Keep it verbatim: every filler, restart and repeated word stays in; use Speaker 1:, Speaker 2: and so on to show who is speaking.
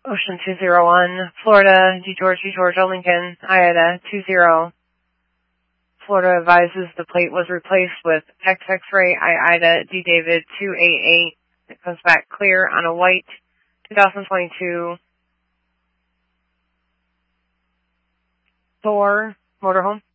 Speaker 1: Ocean two zero one, Florida, G George, G Georgia, Lincoln, IATA two zero. Florida advises the plate was replaced with X X-ray, IATA, D David two eight eight. It comes back clear on a white twenty twenty-two Thor motorhome.